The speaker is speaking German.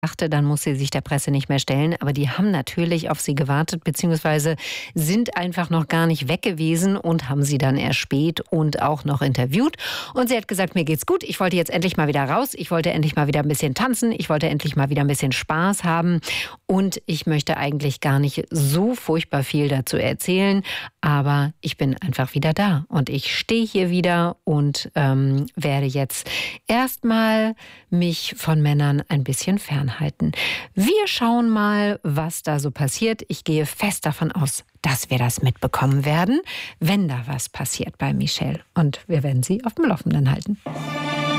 dachte, dann muss sie sich der Presse nicht mehr stellen. Aber die haben natürlich auf sie gewartet, beziehungsweise sind einfach noch gar nicht weg gewesen und haben sie dann erst spät und auch noch interviewt. Und sie hat gesagt, mir geht's gut, ich wollte jetzt endlich mal wieder raus, ich wollte endlich mal wieder ein bisschen tanzen, ich wollte endlich mal wieder ein bisschen Spaß haben und ich möchte eigentlich gar nicht so furchtbar viel dazu erzählen, aber ich bin einfach wieder da und ich stehe hier wieder und werde jetzt erstmal mich von Männern ein bisschen fernhalten. Wir schauen mal, was da so passiert. Ich gehe fest davon aus, dass wir das mitbekommen werden, wenn da was passiert bei Michelle. Und wir werden Sie auf dem Laufenden halten.